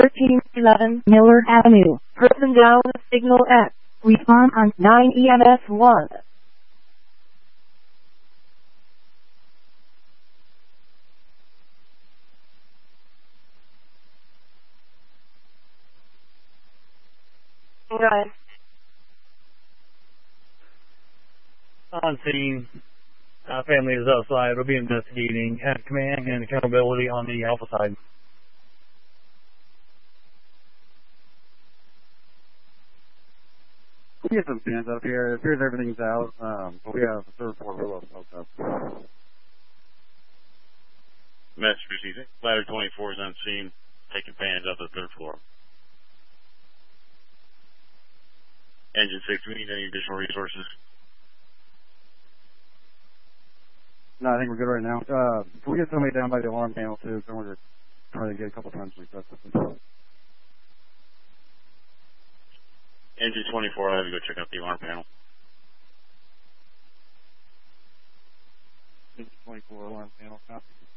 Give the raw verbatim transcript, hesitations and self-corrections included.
thirteen eleven Miller Avenue. Person down, signal X. Respond on nine E M S one. Right. On scene, uh, family is outside. We'll be investigating at command and accountability on the Alpha side. We have some fans up here. It appears everything's out, um, but we have the third floor below smoked up. Message received. Ladder twenty-four is on scene, taking fans up to the third floor. Engine six, we need any additional resources? No, I think we're good right now. Uh, can we get somebody down by the alarm panel too? So we're trying to get a couple times reset system. Engine twenty-four, I'll have you go check out the alarm panel. Engine twenty-four alarm panel, copy.